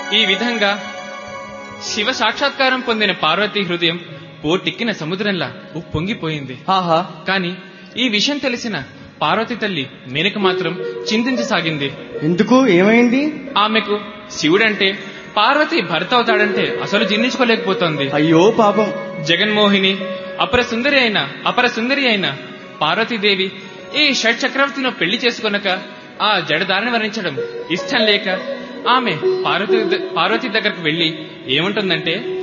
ఈ విధంగా శివ సాక్షాత్కారం పొందిన పార్వతీ హృదయం పోటెక్కిన సముద్రంలా ఉప్పొంగిపోయింది. ఆహా! కాని ఈ విషయం తెలిసిన పార్వతీ తల్లి మేనక మాత్రం చింతించసాగింది. ఎందుకు? ఏమైంది? ఆమెకు శివుడంటే పార్వతి భర్త అవుతాడంటే అసలు జీర్ణించుకోలేకపోతోంది. అయ్యో పాపం! జగన్మోహిని అపర సుందరి అయిన పార్వతీదేవి ఈ షట్ చక్రవర్తిని పెళ్లి చేసుకొనక ఆ జడదారిని వర్ణించడం ఇష్టం లేక ఆమె పార్వతి దగ్గరకు వెళ్లి ఏముంటుందంటే,